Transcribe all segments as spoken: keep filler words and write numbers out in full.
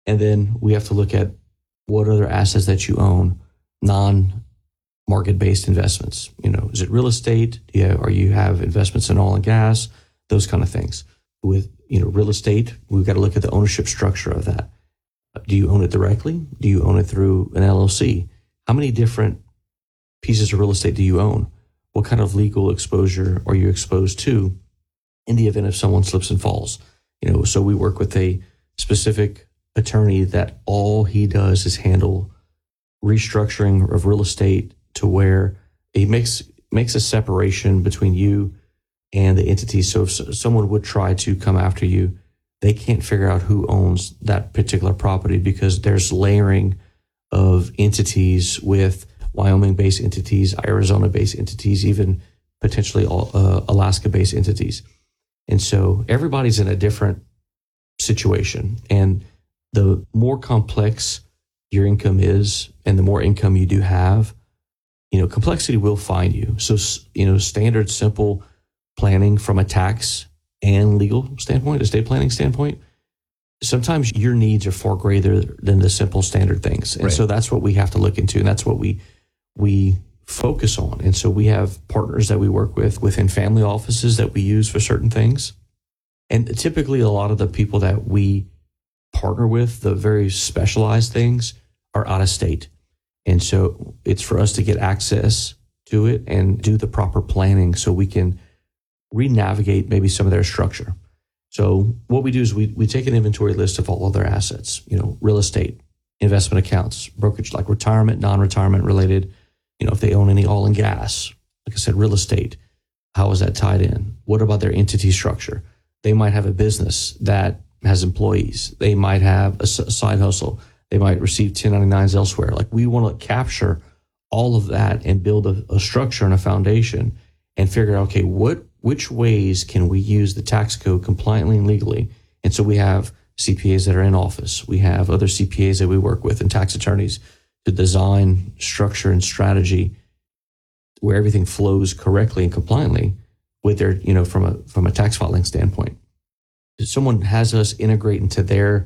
And then we have to look at what other assets that you own, non-market-based investments. You know, is it real estate? Yeah, or you have investments in oil and gas, those kind of things. With, you know, real estate, we've got to look at the ownership structure of that. Do you own it directly? Do you own it through an L L C? How many different pieces of real estate do you own? What kind of legal exposure are you exposed to in the event if someone slips and falls? You know, so we work with a specific attorney that all he does is handle restructuring of real estate to where he makes makes a separation between you and the entity. So if someone would try to come after you, they can't figure out who owns that particular property because there's layering of entities with Wyoming-based entities, Arizona-based entities, even potentially uh, Alaska-based entities. And so everybody's in a different situation. And the more complex your income is and the more income you do have, you know, complexity will find you. So, you know, standard, simple planning from a tax and legal standpoint, estate planning standpoint, sometimes your needs are far greater than the simple standard things. And right. So that's what we have to look into. And that's what we we focus on. And so we have partners that we work with within family offices that we use for certain things. And typically a lot of the people that we partner with, the very specialized things, are out of state. And so it's for us to get access to it and do the proper planning so we can re-navigate maybe some of their structure. So what we do is we we take an inventory list of all of their assets, you know, real estate, investment accounts, brokerage, like retirement, non-retirement related, you know, if they own any oil and gas, like I said, real estate, how is that tied in? What about their entity structure? They might have a business that has employees. They might have a side hustle. They might receive ten ninety-nines elsewhere. Like we want to capture all of that and build a, a structure and a foundation and figure out, okay, what which ways can we use the tax code compliantly and legally? And so we have C P As that are in office. We have other C P As that we work with and tax attorneys to design structure and strategy where everything flows correctly and compliantly with their, you know, from a from a tax filing standpoint. If someone has us integrate into their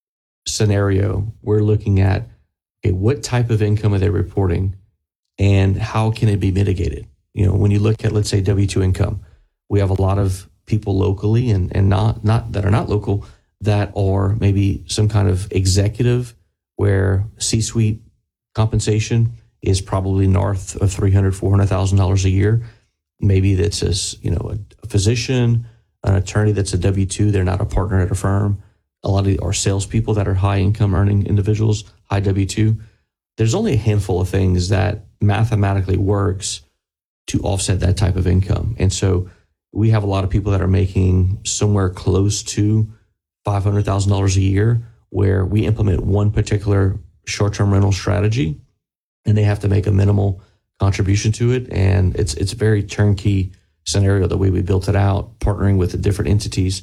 scenario, we're looking at, okay, what type of income are they reporting and how can it be mitigated? You know, when you look at, let's say, W two income, we have a lot of people locally and, and not, not that are not local that are maybe some kind of executive where C-suite compensation is probably north of three hundred thousand dollars, four hundred thousand dollars a year. Maybe that's a, you know, a physician, an attorney that's a W two, they're not a partner at a firm. A lot of our salespeople that are high income earning individuals, high W two. There's only a handful of things that mathematically works to offset that type of income. And so we have a lot of people that are making somewhere close to five hundred thousand dollars a year where we implement one particular short-term rental strategy and they have to make a minimal contribution to it. And it's it's a very turnkey scenario the way we built it out, partnering with the different entities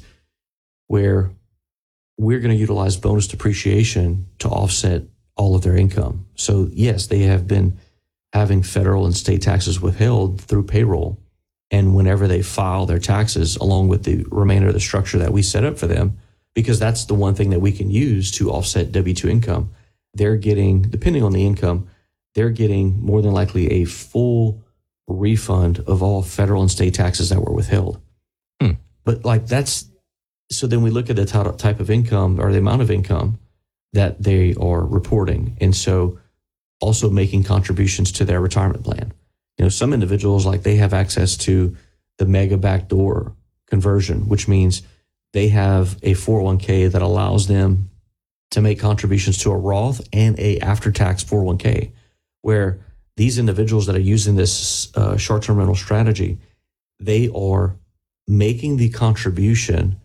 where we're going to utilize bonus depreciation to offset all of their income. So yes, they have been having federal and state taxes withheld through payroll. And whenever they file their taxes along with the remainder of the structure that we set up for them, because that's the one thing that we can use to offset W two income, they're getting, depending on the income, they're getting more than likely a full refund of all federal and state taxes that were withheld. Hmm. But like that's, so then we look at the type of income or the amount of income that they are reporting. And so also making contributions to their retirement plan. You know, some individuals, like they have access to the mega backdoor conversion, which means they have a four oh one k that allows them to make contributions to a Roth and a after-tax four oh one k, where these individuals that are using this uh, short-term rental strategy, they are making the contribution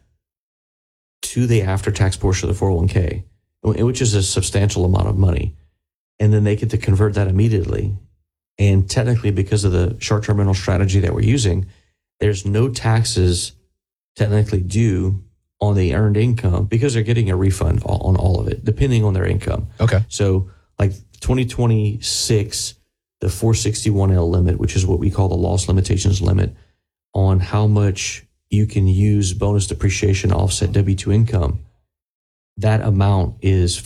to the after-tax portion of the four oh one k, which is a substantial amount of money. And then they get to convert that immediately. And technically, because of the short-term rental strategy that we're using, there's no taxes technically due on the earned income because they're getting a refund on all of it, depending on their income. Okay. So like twenty twenty-six, the four sixty-one L limit, which is what we call the loss limitations limit on how much you can use bonus depreciation to offset W two income, that amount is